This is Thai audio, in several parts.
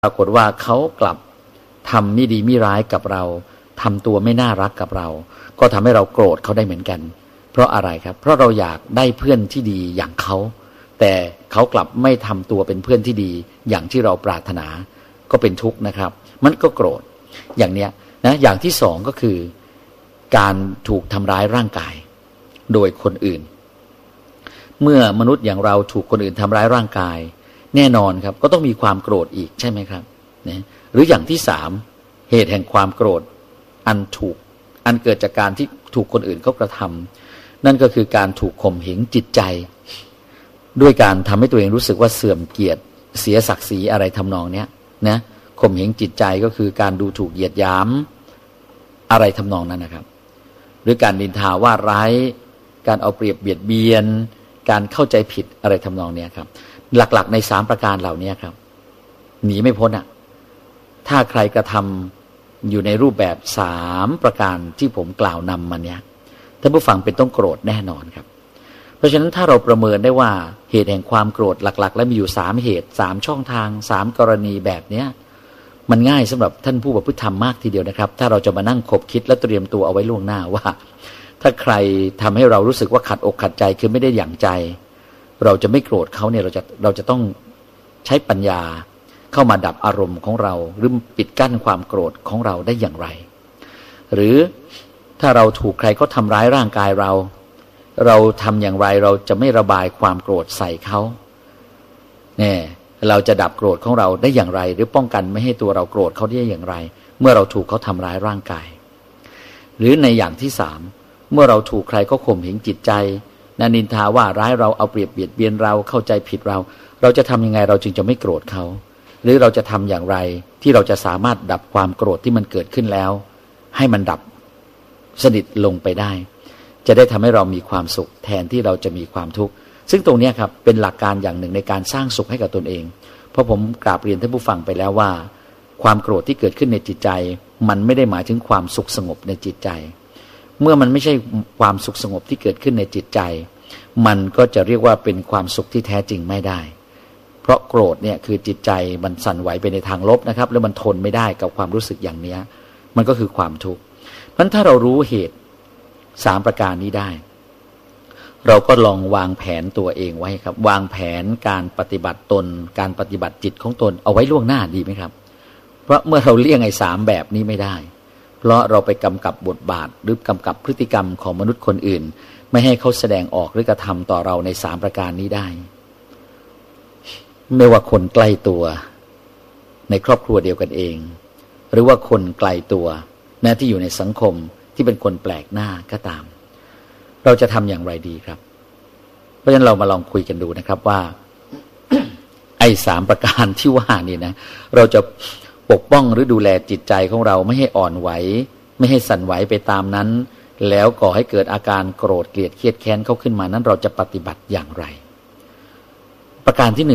ปรากฏว่าเขากลับทำไม่ดีไม่ร้ายกับเราทำตัวไม่น่ารักกับเราก็ทำให้เราโกรธเขาได้เหมือนกันเพราะอะไรครับเพราะเราอยากได้เพื่อนที่ดีอย่างเขาแต่เขากลับไม่ทำตัวเป็นเพื่อนที่ดีอย่างที่เราปรารถนาก็เป็นทุกข์นะครับมันก็โกรธอย่างเนี้ยนะอย่างที่สองก็คือการถูกทำร้ายร่างกายโดยคนอื่นเมื่อมนุษย์อย่างเราถูกคนอื่นทำร้ายร่างกายแน่นอนครับก็ต้องมีความโกรธอีกใช่ไหมครับนะหรืออย่างที่สามเหตุแห่งความโกรธอันเกิดจากการที่ถูกคนอื่นเขากระทำนั่นก็คือการถูกข่มเหงจิตใจด้วยการทำให้ตัวเองรู้สึกว่าเสื่อมเกียรติเสียศักดิ์ศรีอะไรทำนองเนี้ยนะข่มเหงจิตใจก็คือการดูถูกเหยียดหยามอะไรทำนองนั้นนะครับหรือการนินทาว่าร้ายการเอาเปรียบเบียดเบียนการเข้าใจผิดอะไรทำนองเนี้ยครับหลักๆใน3ประการเหล่านี้ครับหนีไม่พ้นถ้าใครกระทำอยู่ในรูปแบบ3ประการที่ผมกล่าวนำมาเนี้ยท่านผู้ฟังเป็นต้องโกรธแน่นอนครับเพราะฉะนั้นถ้าเราประเมินได้ว่าเหตุแห่งความโกรธหลักๆแล้วมีอยู่3เหตุ3ช่องทาง3กรณีแบบเนี้ยมันง่ายสำหรับท่านผู้ประพฤติธรรมมากทีเดียวนะครับถ้าเราจะมานั่งคบคิดและเตรียมตัวเอาไว้ล่วงหน้าว่าถ้าใครทำให้เรารู้สึกว่าขัดอกขัดใจคือไม่ได้อย่างใจเราจะไม่โกรธเขาเนี่ยเราจะต้องใช้ปัญญาเข้ามาดับอารมณ์ของเราหรือปิดกั้นความโกรธของเราได้อย่างไรหรือถ้าเราถูกใครก็ทำร้ายร่างกายเราทำอย่างไรเราจะไม่ระบายความโกรธใส่เขาเนี่ยเราจะดับโกรธของเราได้อย่างไรหรือป้องกันไม่ให้ตัวเราโกรธเขาได้อย่างไรเมื่อเราถูกเขาทำร้ายร่างกายหรือในอย่างที่3เมื่อเราถูกใครก็ข่มเหงจิตใจนินทาว่าร้ายเราเอาเปรียบเบียดเบียนเราเข้าใจผิดเราจะทำยังไงเราจึงจะไม่โกรธเขาหรือเราจะทำอย่างไรที่เราจะสามารถดับความโกรธที่มันเกิดขึ้นแล้วให้มันดับสนิทลงไปได้จะได้ทำให้เรามีความสุขแทนที่เราจะมีความทุกข์ซึ่งตรงนี้ครับเป็นหลักการอย่างหนึ่งในการสร้างสุขให้กับตนเองเพราะผมกราบเรียนท่านผู้ฟังไปแล้วว่าความโกรธที่เกิดขึ้นในจิตใจมันไม่ได้หมายถึงความสุขสงบในจิตใจเมื่อมันไม่ใช่ความสุขสงบที่เกิดขึ้นในจิตใจมันก็จะเรียกว่าเป็นความสุขที่แท้จริงไม่ได้เพราะโกรธเนี่ยคือจิตใจมันสั่นไหวไปในทางลบนะครับแล้วมันทนไม่ได้กับความรู้สึกอย่างนี้มันก็คือความทุกข์เพราะฉะนั้นถ้าเรารู้เหตุ3ประการนี้ได้เราก็ลองวางแผนตัวเองไว้ครับวางแผนการปฏิบัติตนการปฏิบัติจิตของตนเอาไว้ล่วงหน้าดีไหมครับเพราะเมื่อเราเลี่ยง3แบบนี้ไม่ได้เพราะเราไปกำกับบทบาทหรือกำกับพฤติกรรมของมนุษย์คนอื่นไม่ให้เขาแสดงออกหรือกระทำต่อเราใน3ประการนี้ได้ไม่ว่าคนใกล้ตัวในครอบครัวเดียวกันเองหรือว่าคนไกลตัวแม้ที่อยู่ในสังคมที่เป็นคนแปลกหน้าก็ตามเราจะทำอย่างไรดีครับเพราะฉะนั้นเรามาลองคุยกันดูนะครับว่า ไอ้3ประการที่ว่านี่นะเราจะปกป้องหรือดูแลจิตใจของเราไม่ให้อ่อนไหวไม่ให้สั่นไหวไปตามนั้นแล้วก่อให้เกิดอาการโกรธเกลียดเครียดแค้นเข้าขึ้นมานั้นเราจะปฏิบัติอย่างไรประการที่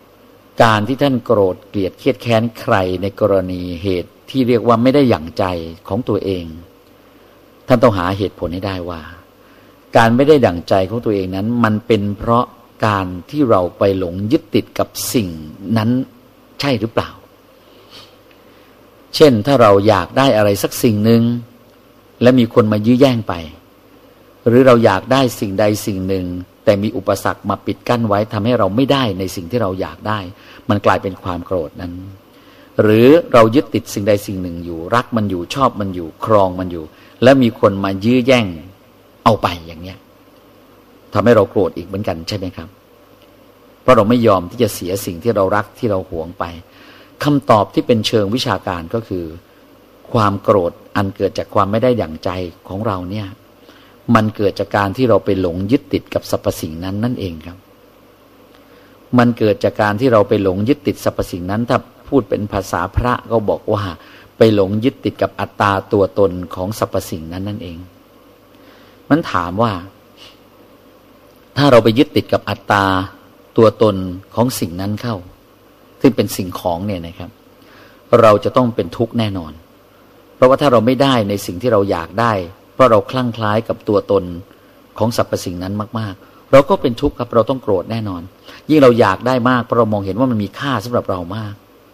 1การที่ท่านโกรธเกลียดเครียดแค้นใครในกรณีเหตุที่เรียกว่าไม่ได้หยั่งใจของตัวเองท่านต้องหาเหตุผลให้ได้ว่าการไม่ได้ดั่งใจของตัวเองนั้นมันเป็นเพราะการที่เราไปหลงยึดติดกับสิ่งนั้นใช่หรือเปล่าเช่นถ้าเราอยากได้อะไรสักสิ่งหนึ่งและมีคนมายื้อแย่งไปหรือเราอยากได้สิ่งใดสิ่งหนึ่งแต่มีอุปสรรคมาปิดกั้นไว้ทำให้เราไม่ได้ในสิ่งที่เราอยากได้มันกลายเป็นความโกรธนั้นหรือเรายึดติดสิ่งใดสิ่งหนึ่งอยู่รักมันอยู่ชอบมันอยู่ครองมันอยู่แล้วมีคนมายื้อแย่งเอาไปอย่างเนี้ยทำให้เราโกรธอีกเหมือนกันใช่ไหมครับเพราะเราไม่ยอมที่จะเสียสิ่งที่เรารักที่เราหวงไปคำตอบที่เป็นเชิงวิชาการก็คือความโกรธอันเกิดจากความไม่ได้ดั่งใจของเราเนี่ยมันเกิดจากการที่เราไปหลงยึดติดกับสรรพสิ่งนั้นนั่นเองครับมันเกิดจากการที่เราไปหลงยึดติดสรรพสิ่งนั้นถ้าพูดเป็นภาษาพระก็บอกว่าไปหลงยึดติดกับอัตตาตัวตนของสรรพสิ่งนั้นนั่นเองมันถามว่าถ้าเราไปยึดติดกับอัตตาตัวตนของสิ่งนั้นเข้าซึ่งเป็นสิ่งของเนี่ยนะครับเราจะต้องเป็นทุกข์แน่นอนเพราะว่าถ้าเราไม่ได้ในสิ่งที่เราอยากได้เพราะเราคลั่งคล้ายกับตัวตนของสรรพสิ่งนั้นมากๆเราก็เป็นทุกข์ครับเราต้องโกรธแน่นอนยิ่งเราอยากได้มากเพราะเรามองเห็นว่ามันมีค่าสำหรับเรามาก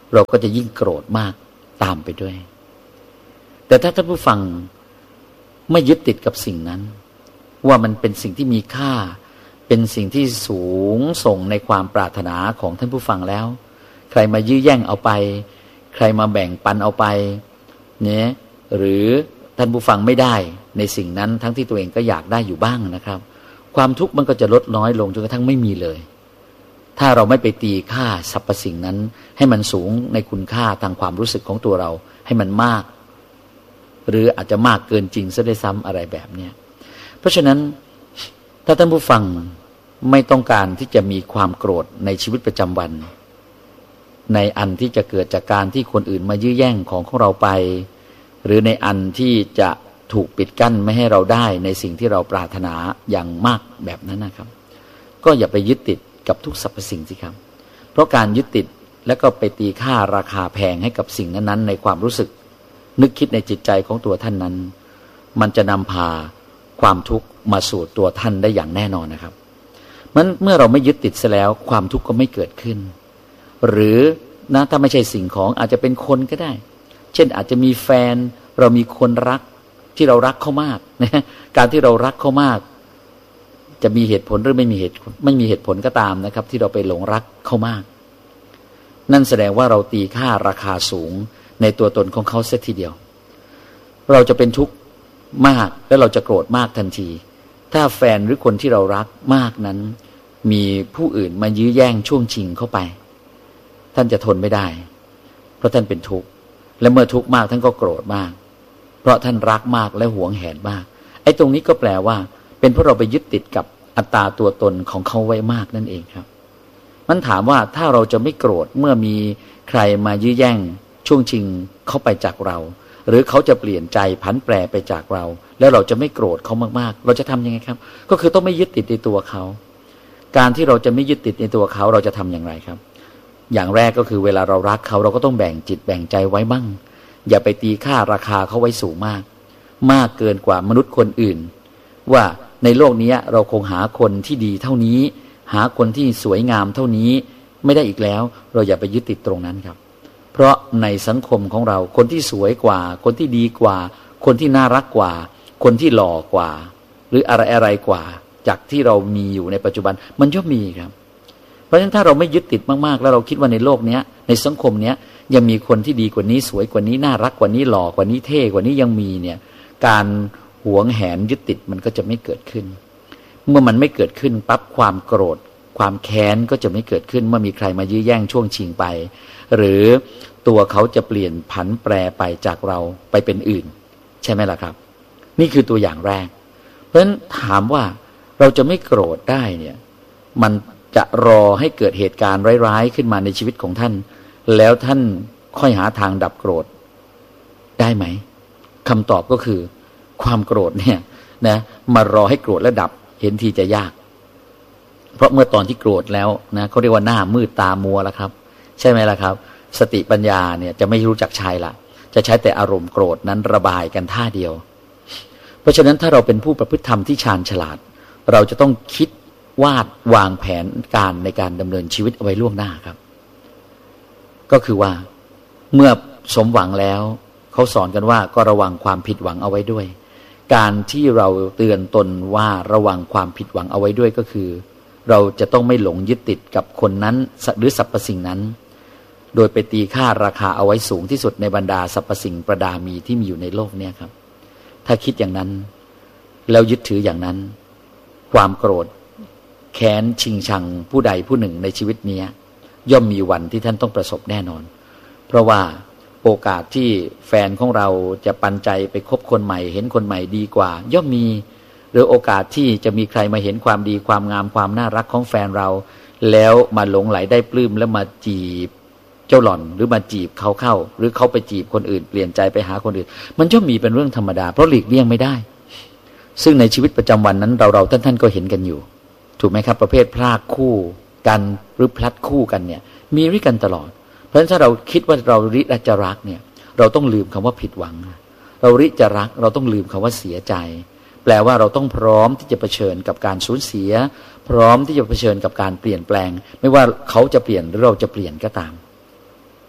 เราก็จะยิ่งโกรธมากตามไปด้วยแต่ถ้าท่านผู้ฟังไม่ยึดติดกับสิ่งนั้นว่ามันเป็นสิ่งที่มีค่าเป็นสิ่งที่สูงส่งในความปรารถนาของท่านผู้ฟังแล้วใครมายื้อแย่งเอาไปใครมาแบ่งปันเอาไปเนี่ยหรือท่านผู้ฟังไม่ได้ในสิ่งนั้นทั้งที่ตัวเองก็อยากได้อยู่บ้างนะครับความทุกข์มันก็จะลดน้อยลงจนกระทั่งไม่มีเลยถ้าเราไม่ไปตีค่าสรรพสิ่งนั้นให้มันสูงในคุณค่าทางความรู้สึกของตัวเราให้มันมากหรืออาจจะมากเกินจริงซะด้วยซ้ำอะไรแบบนี้เพราะฉะนั้นถ้าท่านผู้ฟังไม่ต้องการที่จะมีความโกรธในชีวิตประจำวันในอันที่จะเกิดจากการที่คนอื่นมายื้อแย่งของเราไปหรือในอันที่จะถูกปิดกั้นไม่ให้เราได้ในสิ่งที่เราปรารถนาอย่างมากแบบนั้นนะครับก็อย่าไปยึดติดกับทุกสรรพสิ่งสิครับเพราะการยึดติดแล้วก็ไปตีค่าราคาแพงให้กับสิ่งนั้นๆในความรู้สึกนึกคิดในจิตใจของตัวท่านนั้นมันจะนำพาความทุกข์มาสู่ตัวท่านได้อย่างแน่นอนนะครับมันเมื่อเราไม่ยึดติดซะแล้วความทุกข์ก็ไม่เกิดขึ้นหรือนะถ้าไม่ใช่สิ่งของอาจจะเป็นคนก็ได้เช่นอาจจะมีแฟนเรามีคนรักที่เรารักเขามากนะการที่เรารักเขามากจะมีเหตุผลหรือไม่มีเหตุผลก็ตามนะครับที่เราไปหลงรักเขามากนั่นแสดงว่าเราตีค่าราคาสูงในตัวตนของเขาเสียทีเดียวเราจะเป็นทุกข์มากและเราจะโกรธมากทันทีถ้าแฟนหรือคนที่เรารักมากนั้นมีผู้อื่นมายื้อแย่งช่วงชิงเข้าไปท่านจะทนไม่ได้เพราะท่านเป็นทุกข์และเมื่อทุกข์มากท่านก็โกรธมากเพราะท่านรักมากและหวงแหนมากไอ้ตรงนี้ก็แปลว่าเป็นเพราะเราไปยึดติดกับอัตตาตัวตนของเขาไว้มากนั่นเองครับมันถามว่าถ้าเราจะไม่โกรธเมื่อมีใครมายื้อแย่งช่วงชิงเข้าไปจากเราหรือเขาจะเปลี่ยนใจผันแปรไปจากเราแล้วเราจะไม่โกรธเขามากๆเราจะทำยังไงครับก็คือต้องไม่ยึดติดในตัวเขาการที่เราจะไม่ยึดติดในตัวเขาเราจะทำอย่างไรครับอย่างแรกก็คือเวลาเรารักเขาเราก็ต้องแบ่งจิตแบ่งใจไว้บ้างอย่าไปตีค่าราคาเขาไว้สูงมากเกินกว่ามนุษย์คนอื่นว่าในโลกนี้เราคงหาคนที่ดีเท่านี้หาคนที่สวยงามเท่านี้ไม่ได้อีกแล้วเราอย่าไปยึดติดตรงนั้นครับเพราะในสังคมของเราคนที่สวยกว่าคนที่ดีกว่าคนที่น่ารักกว่าคนที่หล่อกว่าหรืออะไรกว่าจากที่เรามีอยู่ในปัจจุบันมันย่อมมีครับเพราะฉะนั้นถ้าเราไม่ยึดติดมากๆแล้วเราคิดว่าในโลกนี้ในสังคมนี้ยังมีคนที่ดีกว่านี้สวยกว่านี้น่ารักกว่านี้หล่อกว่านี้เท่กว่านี้ยังมีเนี่ยการหวงแหนยึดติดมันก็จะไม่เกิดขึ้นเมื่อมันไม่เกิดขึ้นปั๊บความโกรธความแค้นก็จะไม่เกิดขึ้นเมื่อมีใครมายื้อแย่งช่วงชิงไปหรือตัวเขาจะเปลี่ยนผันแปรไปจากเราไปเป็นอื่นใช่ไหมล่ะครับนี่คือตัวอย่างแรกเพราะฉะนั้นถามว่าเราจะไม่โกรธได้เนี่ยมันจะรอให้เกิดเหตุการณ์ร้ายๆขึ้นมาในชีวิตของท่านแล้วท่านค่อยหาทางดับโกรธได้ไหมคำตอบก็คือความโกรธเนี่ยนะมารอให้โกรธและดับเห็นทีจะยากเพราะเมื่อตอนที่โกรธแล้วนะเขาเรียกว่าหน้ามืดตามัวแล้วครับใช่ไหมล่ะครับสติปัญญาเนี่ยจะไม่รู้จักใช้ละจะใช้แต่อารมณ์โกรธนั้นระบายกันท่าเดียวเพราะฉะนั้นถ้าเราเป็นผู้ประพฤติธรรมที่ชาญฉลาดเราจะต้องคิดวางแผนการในการดำเนินชีวิตเอาไว้ล่วงหน้าครับก็คือว่าเมื่อสมหวังแล้วเขาสอนกันว่าก็ระวังความผิดหวังเอาไว้ด้วยการที่เราเตือนตนว่าระวังความผิดหวังเอาไว้ด้วยก็คือเราจะต้องไม่หลงยึดติดกับคนนั้นหรือสรรพสิ่งนั้นโดยไปตีค่าราคาเอาไว้สูงที่สุดในบรรดาสรรพสิ่งประดามีที่มีอยู่ในโลกนี้ครับถ้าคิดอย่างนั้นแล้วยึดถืออย่างนั้นความโกรธแค้นชิงชังผู้ใดผู้หนึ่งในชีวิตนี้ย่อมมีวันที่ท่านต้องประสบแน่นอนเพราะว่าโอกาสที่แฟนของเราจะปันใจไปคบคนใหม่เห็นคนใหม่ดีกว่าย่อมมีหรือโอกาสที่จะมีใครมาเห็นความดีความงามความน่ารักของแฟนเราแล้วมาหลงไหลได้ปลื้มแล้วมาจีบเจ้าหล่อนหรือมาจีบเขาเข้าหรือเขาไปจีบคนอื่นเปลี่ยนใจไปหาคนอื่นมันย่อมมีเป็นเรื่องธรรมดาเพราะหลีกเลี่ยงไม่ได้ซึ่งในชีวิตประจำวันนั้นเราท่านก็เห็นกันอยู่ถูกไหมครับประเภทพรากคู่กันหรือพลัดคู่กันเนี่ยมีด้วยกันตลอดเพราะฉะนั้นถ้าเราคิดว่าเราริจะรักเนี่ยเราต้องลืมคำว่าผิดหวังเราริจะรักเราต้องลืมคำว่าเสียใจแปลว่าเราต้องพร้อมที่จะเผชิญกับการสูญเสียพร้อมที่จะเผชิญกับการเปลี่ยนแปลงไม่ว่าเขาจะเปลี่ยนหรือเราจะเปลี่ยนก็ตามถู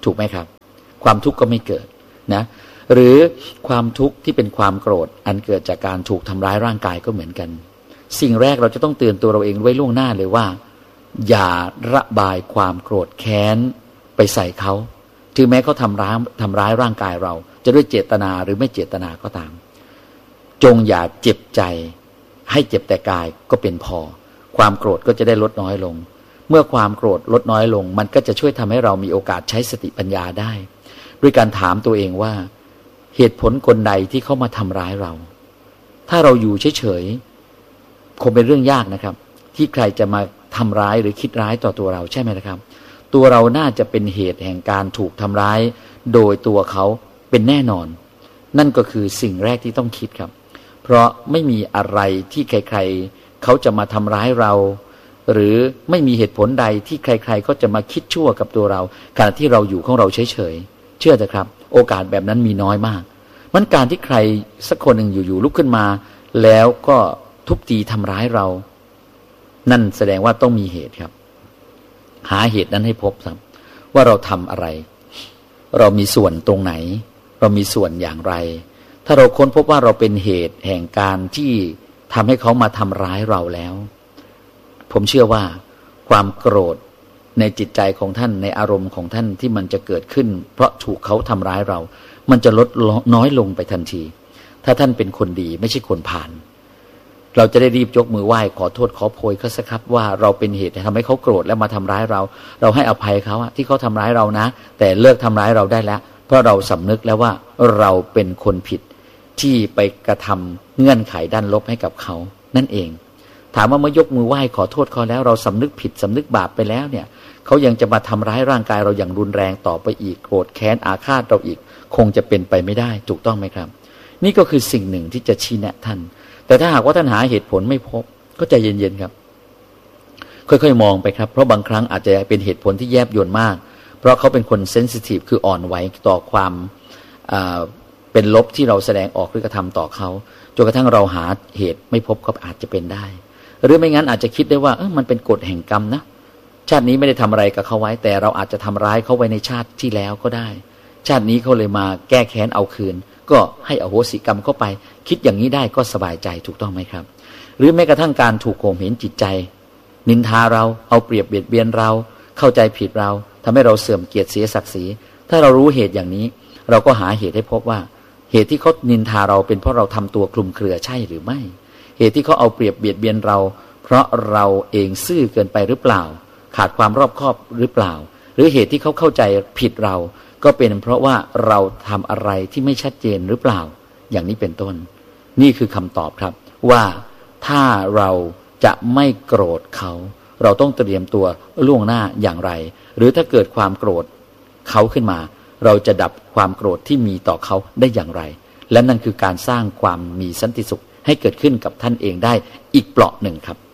ถูกไหมครับความทุกข์ก็ไม่เกิดนะหรือความทุกข์ที่เป็นความโกรธอันเกิดจากการถูกทำร้ายร่างกายก็เหมือนกันสิ่งแรกเราจะต้องเตือนตัวเราเองไว้ล่วงหน้าเลยว่าอย่าระบายความโกรธแค้นไปใส่เขาถึงแม้เขาทำร้ายร่างกายเราจะด้วยเจตนาหรือไม่เจตนาก็ตามจงอย่าเจ็บใจให้เจ็บแต่กายก็เป็นพอความโกรธก็จะได้ลดน้อยลงเมื่อความโกรธลดน้อยลงมันก็จะช่วยทำให้เรามีโอกาสใช้สติปัญญาได้ด้วยการถามตัวเองว่าเหตุผลกลใดที่เขามาทำร้ายเราถ้าเราอยู่เฉยๆคงเป็นเรื่องยากนะครับที่ใครจะมาทำร้ายหรือคิดร้ายต่อตัวเราใช่ไหมล่ะครับตัวเราน่าจะเป็นเหตุแห่งการถูกทำร้ายโดยตัวเขาเป็นแน่นอนนั่นก็คือสิ่งแรกที่ต้องคิดครับเพราะไม่มีอะไรที่ใครๆเขาจะมาทำร้ายเราหรือไม่มีเหตุผลใดที่ใครๆก็จะมาคิดชั่วกับตัวเราขณะที่เราอยู่ของเราเฉยๆเชื่อเถอะครับโอกาสแบบนั้นมีน้อยมากมันการที่ใครสักคนหนึ่งอยู่ๆลุกขึ้นมาแล้วก็ทุบตีทำร้ายเรานั่นแสดงว่าต้องมีเหตุครับหาเหตุนั้นให้พบครับว่าเราทำอะไรเรามีส่วนตรงไหนเรามีส่วนอย่างไรถ้าเราค้นพบว่าเราเป็นเหตุแห่งการที่ทำให้เขามาทำร้ายเราแล้วผมเชื่อว่าความโกรธในจิตใจของท่านในอารมณ์ของท่านที่มันจะเกิดขึ้นเพราะถูกเขาทำร้ายเรามันจะลดน้อยลงไปทันทีถ้าท่านเป็นคนดีไม่ใช่คนผ่านเราจะได้รีบยกมือไหว้ขอโทษขอโพยเขาสักครับว่าเราเป็นเหตุทำให้เขาโกรธแล้วมาทำร้ายเราเราให้อภัยเขาที่เขาทำร้ายเรานะแต่เลิกทำร้ายเราได้แล้วเพราะเราสำนึกแล้วว่าเราเป็นคนผิดที่ไปกระทำเงื่อนไขด้านลบให้กับเขานั่นเองถามว่าเมื่อยกมือไหว้ขอโทษเขาแล้วเราสำนึกผิดสำนึกบาปไปแล้วเนี่ยเขายังจะมาทำร้ายร่างกายเราอย่างรุนแรงต่อไปอีกโกรธแค้นอาฆาตเราอีกคงจะเป็นไปไม่ได้ถูกต้องไหมครับนี่ก็คือสิ่งหนึ่งที่จะชี้แนะท่านแต่ถ้าหากว่าท่านหาเหตุผลไม่พบก็ใจเย็นๆครับค่อยๆมองไปครับเพราะบางครั้งอาจจะเป็นเหตุผลที่แยบยลมากเพราะเขาเป็นคนเซนซิทีฟคืออ่อนไหวต่อความเป็นลบที่เราแสดงออกหรือกระทำต่อเขาจนกระทั่งเราหาเหตุไม่พบก็อาจจะเป็นได้หรือไม่งั้นอาจจะคิดได้ว่ามันเป็นกฎแห่งกรรมนะชาตินี้ไม่ได้ทำอะไรกับเขาไว้แต่เราอาจจะทำร้ายเขาไว้ในชาติที่แล้วก็ได้ชาตินี้เขาเลยมาแก้แค้นเอาคืนก็ให้อโหสิกรรมเข้าไปคิดอย่างนี้ได้ก็สบายใจถูกต้องไหมครับหรือแม้กระทั่งการถูกข่มเหงจิตใจนินทาเราเอาเปรียบเบียดเบียนเราเข้าใจผิดเราทำให้เราเสื่อมเกียรติเสียศักดิ์ศรีถ้าเรารู้เหตุอย่างนี้เราก็หาเหตุให้พบว่าเหตุที่เขานินทาเราเป็นเพราะเราทำตัวคลุมเครือใช่หรือไม่เหตุที่เขาเอาเปรียบเบียดเบียนเราเพราะเราเองซื่อเกินไปหรือเปล่าขาดความรอบคอบหรือเปล่าหรือเหตุที่เขาเข้าใจผิดเราก็เป็นเพราะว่าเราทำอะไรที่ไม่ชัดเจนหรือเปล่าอย่างนี้เป็นต้นนี่คือคำตอบครับว่าถ้าเราจะไม่โกรธเขาเราต้องเตรียมตัวล่วงหน้าอย่างไรหรือถ้าเกิดความโกรธเขาขึ้นมาเราจะดับความโกรธที่มีต่อเขาได้อย่างไรและนั่นคือการสร้างความมีสันติสุขให้เกิดขึ้นกับท่านเองได้อีกเปราะหนึ่งครับ